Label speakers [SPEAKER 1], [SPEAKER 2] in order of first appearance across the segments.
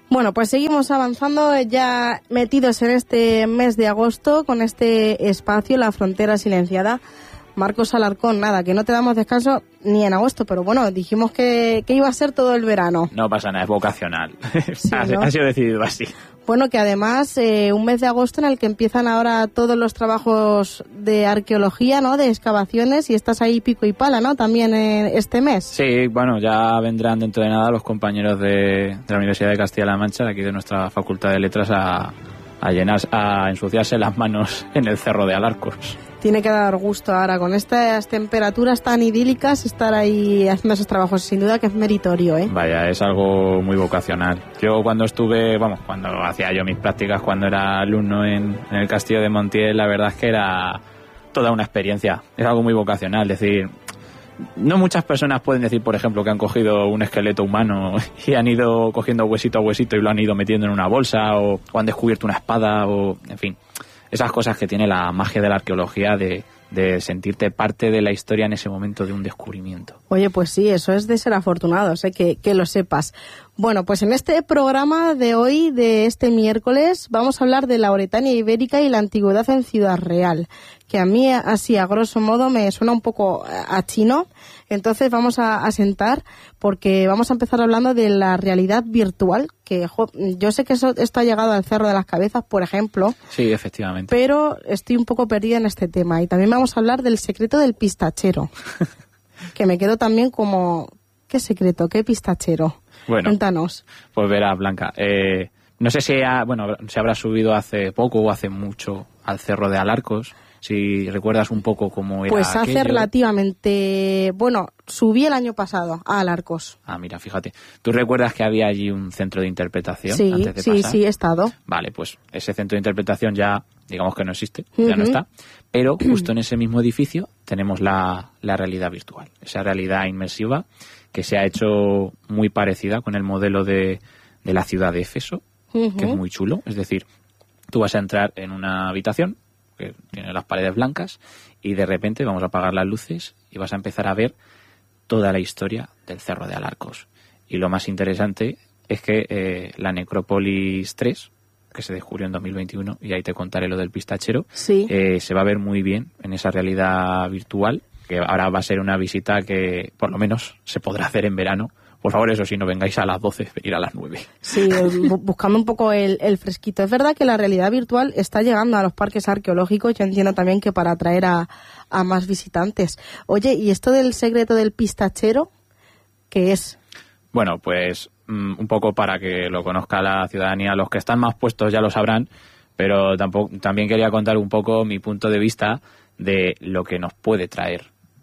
[SPEAKER 1] Bueno, pues seguimos avanzando, ya metidos en este mes de agosto con este espacio, La Frontera Silenciada. Marcos Alarcón, nada, que no te damos descanso ni en agosto, pero bueno, dijimos que iba a ser todo el verano.
[SPEAKER 2] No pasa nada, es vocacional.
[SPEAKER 1] Sí, ¿no?
[SPEAKER 2] Ha sido decidido así.
[SPEAKER 1] Bueno, que además un mes de agosto en el que empiezan ahora todos los trabajos de arqueología, ¿no? De excavaciones, y estás ahí pico y pala, ¿no? También este mes.
[SPEAKER 2] Sí, bueno, ya vendrán dentro de nada los compañeros de la Universidad de Castilla-La Mancha, de aquí de nuestra Facultad de Letras, a ensuciarse las manos en el Cerro de Alarcos.
[SPEAKER 1] Tiene que dar gusto ahora con estas temperaturas tan idílicas estar ahí haciendo esos trabajos, sin duda que es meritorio, ¿eh?
[SPEAKER 2] Vaya, es algo muy vocacional. Yo cuando cuando hacía yo mis prácticas, cuando era alumno en el Castillo de Montiel, la verdad es que era toda una experiencia. Es algo muy vocacional, es decir, no muchas personas pueden decir, por ejemplo, que han cogido un esqueleto humano y han ido cogiendo huesito a huesito y lo han ido metiendo en una bolsa, o han descubierto una espada, o en fin, esas cosas que tiene la magia de la arqueología, de sentirte parte de la historia en ese momento de un descubrimiento.
[SPEAKER 1] Oye, pues sí, eso es de ser afortunados, que lo sepas. Bueno, pues en este programa de hoy, de este miércoles, vamos a hablar de la Bretaña ibérica y la antigüedad en Ciudad Real, que a mí, así a grosso modo, me suena un poco a chino. Entonces vamos a sentar, porque vamos a empezar hablando de la realidad virtual, que yo sé que esto ha llegado al Cerro de las Cabezas, por ejemplo.
[SPEAKER 2] Sí, efectivamente.
[SPEAKER 1] Pero estoy un poco perdida en este tema. Y también vamos a hablar del secreto del pistachero, que me quedo también como, ¿qué secreto? ¿Qué pistachero?
[SPEAKER 2] Bueno,
[SPEAKER 1] cuéntanos.
[SPEAKER 2] Pues verás, Blanca, no sé si se habrá subido hace poco o hace mucho al Cerro de Alarcos. Si recuerdas un poco cómo era
[SPEAKER 1] pues hace
[SPEAKER 2] aquello.
[SPEAKER 1] Relativamente... Bueno, subí el año pasado a Alarcos.
[SPEAKER 2] Ah, mira, fíjate. ¿Tú recuerdas que había allí un centro de interpretación antes de pasar?
[SPEAKER 1] Sí, he estado.
[SPEAKER 2] Vale, pues ese centro de interpretación ya, digamos que no existe, ya no está. Pero justo en ese mismo edificio tenemos la realidad virtual, esa realidad inmersiva que se ha hecho muy parecida con el modelo de la ciudad de Éfeso, que es muy chulo. Es decir, tú vas a entrar en una habitación que tiene las paredes blancas y de repente vamos a apagar las luces y vas a empezar a ver toda la historia del Cerro de Alarcos. Y lo más interesante es que la Necrópolis 3, que se descubrió en 2021, y ahí te contaré lo del pistachero,
[SPEAKER 1] sí.
[SPEAKER 2] Se va a ver muy bien en esa realidad virtual, que ahora va a ser una visita que por lo menos se podrá hacer en verano. Por favor, eso sí, no vengáis a las 12, venir a las 9.
[SPEAKER 1] Sí, buscando un poco el fresquito. Es verdad que la realidad virtual está llegando a los parques arqueológicos. Yo entiendo también que para atraer a más visitantes. Oye, ¿y esto del secreto del pistachero, qué es?
[SPEAKER 2] Bueno, pues un poco para que lo conozca la ciudadanía. Los que están más puestos ya lo sabrán, pero también quería contar un poco mi punto de vista de lo que nos puede traer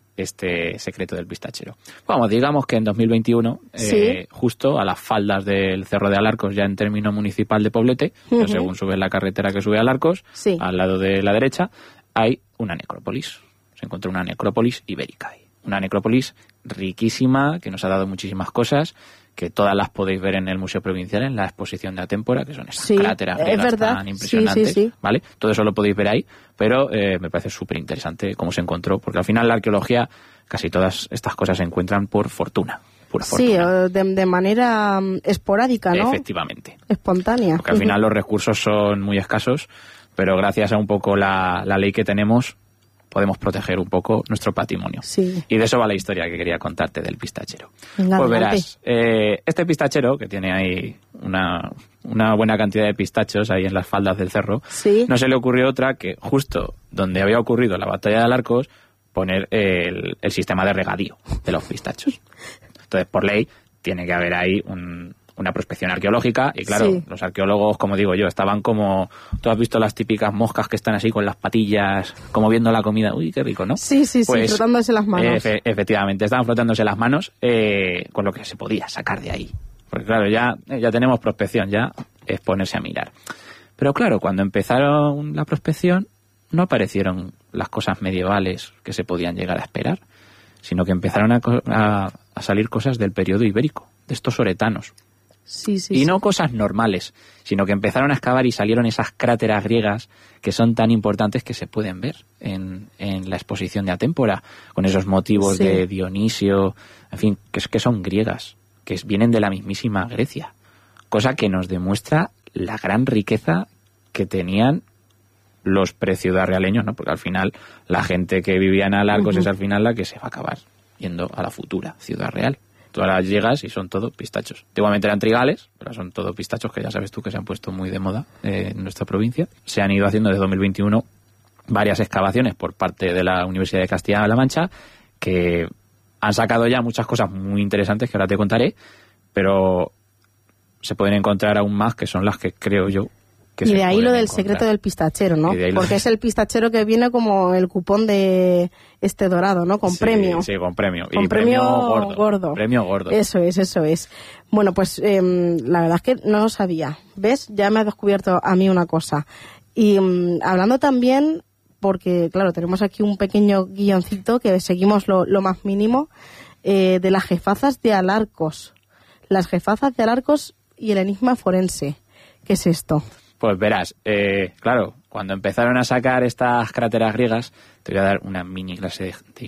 [SPEAKER 2] este secreto del pistachero. Vamos, digamos que en 2021,
[SPEAKER 1] ¿sí?
[SPEAKER 2] Justo a las faldas del Cerro de Alarcos, ya en término municipal de Poblete, pero según subes la carretera que sube a Alarcos,
[SPEAKER 1] sí,
[SPEAKER 2] al lado de la derecha, hay una necrópolis. Se encontró una necrópolis ibérica ahí. Una necrópolis riquísima, que nos ha dado muchísimas cosas, que todas las podéis ver en el Museo Provincial, en la exposición de Atémpora, que son esas cráteras griegas tan impresionantes,
[SPEAKER 1] sí.
[SPEAKER 2] ¿vale? Todo eso lo podéis ver ahí, pero me parece súper interesante cómo se encontró, porque al final la arqueología, casi todas estas cosas se encuentran por fortuna, pura fortuna.
[SPEAKER 1] Sí, de manera esporádica, ¿no?
[SPEAKER 2] Efectivamente.
[SPEAKER 1] Espontánea.
[SPEAKER 2] Porque al final los recursos son muy escasos, pero gracias a un poco la ley que tenemos, podemos proteger un poco nuestro patrimonio.
[SPEAKER 1] Sí.
[SPEAKER 2] Y de eso va la historia que quería contarte del pistachero.
[SPEAKER 1] Venga,
[SPEAKER 2] pues verás, este pistachero, que tiene ahí una buena cantidad de pistachos ahí en las faldas del cerro,
[SPEAKER 1] sí,
[SPEAKER 2] no se le ocurrió otra que justo donde había ocurrido la batalla de Alarcos, poner el sistema de regadío de los pistachos. Entonces, por ley, tiene que haber ahí una prospección arqueológica y claro,
[SPEAKER 1] sí,
[SPEAKER 2] los arqueólogos, como digo yo, estaban como... Tú has visto las típicas moscas que están así con las patillas, como viendo la comida. Uy, qué rico, ¿no?
[SPEAKER 1] Sí,
[SPEAKER 2] pues,
[SPEAKER 1] frotándose las manos.
[SPEAKER 2] Efectivamente, estaban frotándose las manos con lo que se podía sacar de ahí. Porque claro, ya tenemos prospección, ya es ponerse a mirar. Pero claro, cuando empezaron la prospección, no aparecieron las cosas medievales que se podían llegar a esperar, sino que empezaron a salir cosas del periodo ibérico, de estos oretanos.
[SPEAKER 1] Sí,
[SPEAKER 2] y no cosas normales, sino que empezaron a excavar y salieron esas cráteras griegas que son tan importantes que se pueden ver en la exposición de Atémpora, con esos motivos de Dionisio, en fin, que son griegas, que vienen de la mismísima Grecia, cosa que nos demuestra la gran riqueza que tenían los preciudarrealeños, ¿no? Porque al final la gente que vivía en Alarcos es al final la que se va a acabar yendo a la futura Ciudad Real. Tú ahora llegas y son todo pistachos. Igualmente eran trigales, pero son todo pistachos que ya sabes tú que se han puesto muy de moda en nuestra provincia. Se han ido haciendo desde 2021 varias excavaciones por parte de la Universidad de Castilla-La Mancha que han sacado ya muchas cosas muy interesantes que ahora te contaré, pero se pueden encontrar aún más que son las que creo yo que
[SPEAKER 1] y
[SPEAKER 2] se
[SPEAKER 1] de ahí
[SPEAKER 2] pueden
[SPEAKER 1] lo del
[SPEAKER 2] encontrar.
[SPEAKER 1] secreto del pistachero, ¿no? Porque es el pistachero que viene como el cupón de este dorado, ¿no? Con premio.
[SPEAKER 2] Sí, con premio.
[SPEAKER 1] Con
[SPEAKER 2] y
[SPEAKER 1] premio gordo.
[SPEAKER 2] Premio gordo.
[SPEAKER 1] Eso es. Bueno, pues la verdad es que no lo sabía. ¿Ves? Ya me ha descubierto a mí una cosa. Y hablando también, porque claro, tenemos aquí un pequeño guioncito que seguimos lo más mínimo, de las jefazas de Alarcos. Las jefazas de Alarcos y el enigma forense. ¿Qué es esto?
[SPEAKER 2] Pues verás, claro, cuando empezaron a sacar estas cráteras griegas, te voy a dar una mini clase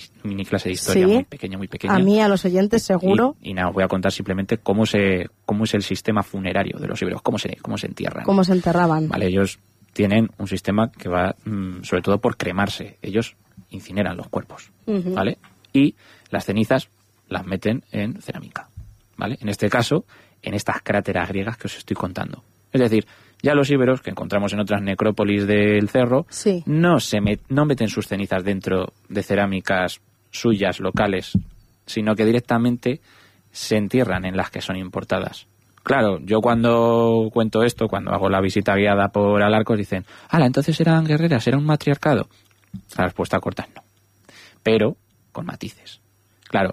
[SPEAKER 2] de historia,
[SPEAKER 1] ¿Sí?
[SPEAKER 2] muy pequeña.
[SPEAKER 1] A mí, a los oyentes, seguro.
[SPEAKER 2] Y nada, os voy a contar simplemente cómo es el sistema funerario de los íberos, cómo se entierran.
[SPEAKER 1] ¿Cómo se enterraban?
[SPEAKER 2] Vale, ellos tienen un sistema que va sobre todo por cremarse. Ellos incineran los cuerpos, ¿vale? Y las cenizas las meten en cerámica, ¿vale? En este caso, en estas cráteras griegas que os estoy contando. Es decir, ya los íberos, que encontramos en otras necrópolis del cerro,
[SPEAKER 1] sí,
[SPEAKER 2] no meten sus cenizas dentro de cerámicas suyas, locales, sino que directamente se entierran en las que son importadas. Claro, yo cuando cuento esto, cuando hago la visita guiada por Alarcos, dicen, entonces eran guerreras, era un matriarcado. La respuesta corta es no, pero con matices. Claro,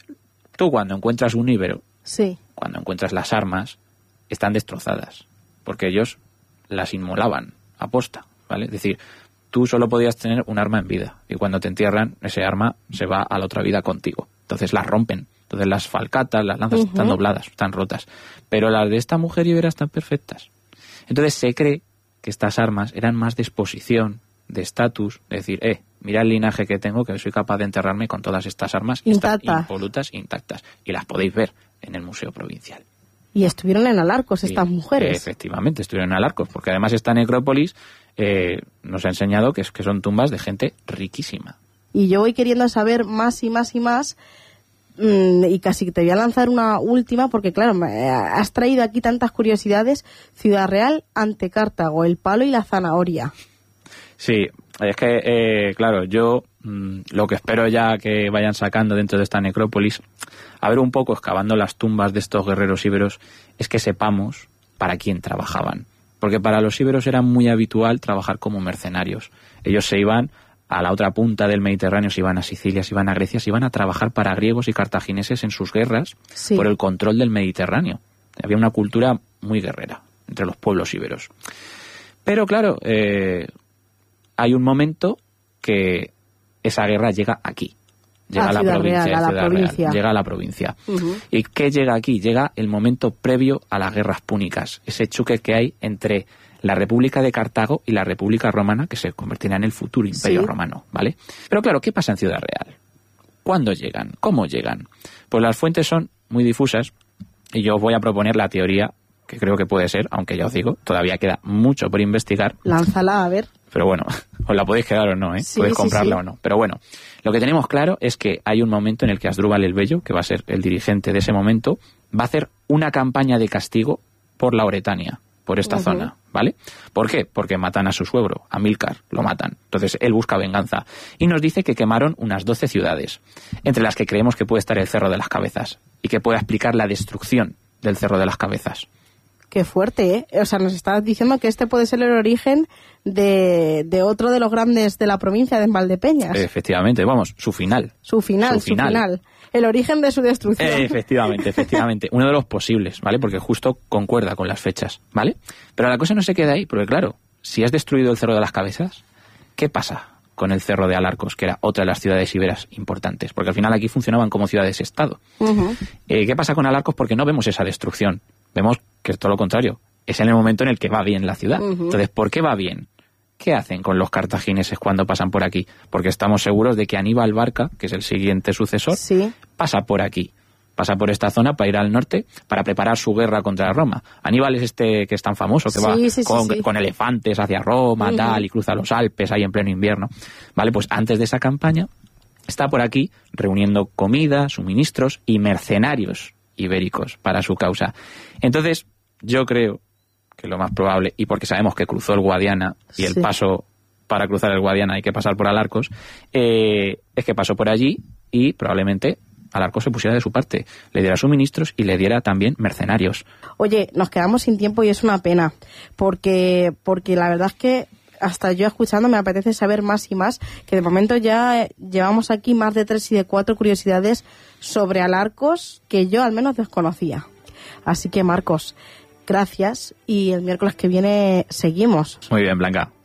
[SPEAKER 2] tú cuando encuentras un íbero,
[SPEAKER 1] sí,
[SPEAKER 2] cuando encuentras las armas, están destrozadas, porque ellos las inmolaban a posta, ¿vale? Es decir, tú solo podías tener un arma en vida, y cuando te entierran, ese arma se va a la otra vida contigo. Entonces las rompen. Entonces las falcatas, las lanzas están dobladas, están rotas. Pero las de esta mujer íbera están perfectas. Entonces se cree que estas armas eran más de exposición, de estatus, de decir, mira el linaje que tengo, que soy capaz de enterrarme con todas estas armas impolutas, intactas. Y las podéis ver en el Museo Provincial.
[SPEAKER 1] Y estuvieron en Alarcos estas mujeres.
[SPEAKER 2] Efectivamente, estuvieron en Alarcos, porque además esta necrópolis nos ha enseñado que son tumbas de gente riquísima.
[SPEAKER 1] Y yo voy queriendo saber más y más y más, y casi te voy a lanzar una última, porque claro, has traído aquí tantas curiosidades. Ciudad Real ante Cartago, el palo y la zanahoria.
[SPEAKER 2] Sí, es que, claro, yo lo que espero ya que vayan sacando dentro de esta necrópolis, a ver un poco, excavando las tumbas de estos guerreros íberos, es que sepamos para quién trabajaban. Porque para los íberos era muy habitual trabajar como mercenarios. Ellos se iban a la otra punta del Mediterráneo, se iban a Sicilia, se iban a Grecia, se iban a trabajar para griegos y cartagineses en sus guerras por el control del Mediterráneo. Había una cultura muy guerrera entre los pueblos íberos. Pero claro, hay un momento que esa guerra llega aquí. Llega a la provincia, Real, llega a la provincia. ¿Y qué llega aquí? Llega el momento previo a las guerras púnicas, ese choque que hay entre la República de Cartago y la República Romana, que se convertirá en el futuro Imperio Romano, ¿vale? Pero claro, ¿qué pasa en Ciudad Real? ¿Cuándo llegan? ¿Cómo llegan? Pues las fuentes son muy difusas y yo os voy a proponer la teoría que creo que puede ser, aunque ya os digo, todavía queda mucho por investigar.
[SPEAKER 1] Lánzala, a ver.
[SPEAKER 2] Pero bueno, os la podéis quedar o no, ¿eh?
[SPEAKER 1] Sí,
[SPEAKER 2] podéis comprarla o no. Pero bueno, lo que tenemos claro es que hay un momento en el que Asdrúbal el Bello, que va a ser el dirigente de ese momento, va a hacer una campaña de castigo por la Oretania, por esta zona, ¿vale? ¿Por qué? Porque matan a su suegro, a Amílcar, lo matan. Entonces él busca venganza. Y nos dice que quemaron unas 12 ciudades, entre las que creemos que puede estar el Cerro de las Cabezas, y que puede explicar la destrucción del Cerro de las Cabezas.
[SPEAKER 1] Qué fuerte, ¿eh? O sea, nos estás diciendo que este puede ser el origen de otro de los grandes de la provincia, de Valdepeñas.
[SPEAKER 2] Efectivamente, vamos, su final.
[SPEAKER 1] Su final. El origen de su destrucción.
[SPEAKER 2] Efectivamente. Uno de los posibles, ¿vale? Porque justo concuerda con las fechas, ¿vale? Pero la cosa no se queda ahí, porque claro, si has destruido el Cerro de las Cabezas, ¿qué pasa con el Cerro de Alarcos, que era otra de las ciudades iberas importantes? Porque al final aquí funcionaban como ciudades-estado. ¿Qué pasa con Alarcos? Porque no vemos esa destrucción. Vemos que es todo lo contrario. Es en el momento en el que va bien la ciudad. Entonces, ¿por qué va bien? ¿Qué hacen con los cartagineses cuando pasan por aquí? Porque estamos seguros de que Aníbal Barca, que es el siguiente sucesor, pasa por aquí. pasa por esta zona para ir al norte para preparar su guerra contra Roma. Aníbal es este que es tan famoso, que va con elefantes hacia Roma, tal, y cruza los Alpes ahí en pleno invierno. Vale, pues antes de esa campaña está por aquí reuniendo comida, suministros y mercenarios ibéricos para su causa. Entonces, yo creo que lo más probable, y porque sabemos que cruzó el Guadiana y el paso para cruzar el Guadiana hay que pasar por Alarcos, es que pasó por allí y probablemente Alarcos se pusiera de su parte, le diera suministros y le diera también mercenarios.
[SPEAKER 1] Oye, nos quedamos sin tiempo y es una pena, porque la verdad es que hasta yo escuchando me apetece saber más y más, que de momento ya llevamos aquí más de 3 y de 4 curiosidades sobre Alarcos que yo al menos desconocía. Así que, Marcos, gracias, y el miércoles que viene seguimos.
[SPEAKER 2] Muy bien, Blanca.